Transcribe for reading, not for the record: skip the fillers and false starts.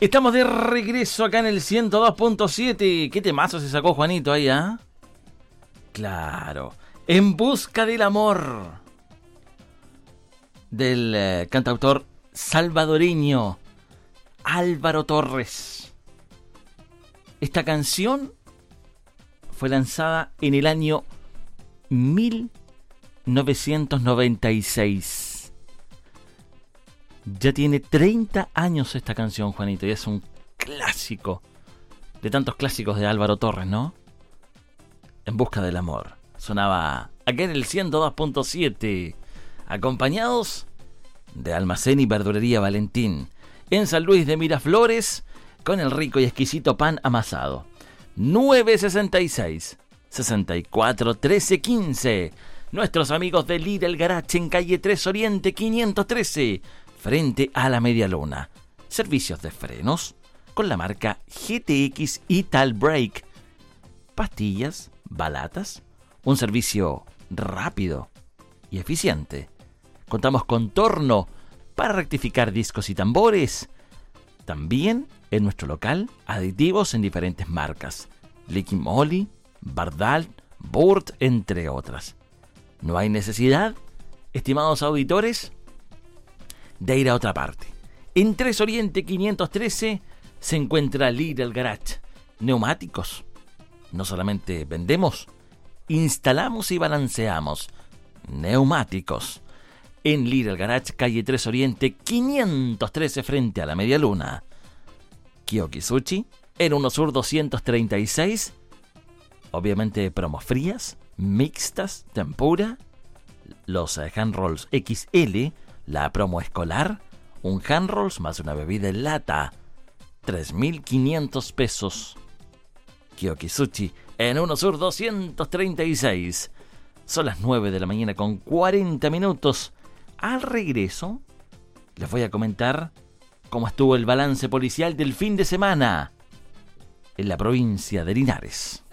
Estamos de regreso acá en el 102.7. ¿Qué temazo se sacó Juanito ahí, ah? Claro. En busca del amor. Del cantautor salvadoreño Álvaro Torres. Esta canción fue lanzada en el año 1996. Ya tiene 30 años esta canción, Juanito, y es un clásico de tantos clásicos de Álvaro Torres, ¿no? En busca del amor. Sonaba aquí en el 102.7, acompañados de Almacén y Verdulería Valentín, en San Luis de Miraflores, con el rico y exquisito pan amasado. 966 64 13 15. Nuestros amigos de Lidl Garage en calle 3 Oriente 513, frente a la Media Luna. Servicios de frenos con la marca GTX Ital Brake. Pastillas, balatas, un servicio rápido y eficiente. Contamos con torno para rectificar discos y tambores. También en nuestro local, aditivos en diferentes marcas. Liqui Moly, Bardal, Burt, entre otras. No hay necesidad, estimados auditores, de ir a otra parte. En 3 Oriente 513 se encuentra Lidl Garage. Neumáticos. No solamente vendemos, instalamos y balanceamos neumáticos. En Lidl Garage, calle 3 Oriente 513, frente a la Media Luna. Kiyoki Sushi, en 1 Sur 236. Obviamente promos frías, mixtas, tempura. Los hand rolls XL, la promo escolar, un hand rolls más una bebida en lata, 3.500 pesos. Kiyoki Sushi, en 1 Sur 236. Son las 9 de la mañana con 40 minutos. Al regreso, les voy a comentar cómo estuvo el balance policial del fin de semana en la provincia de Linares.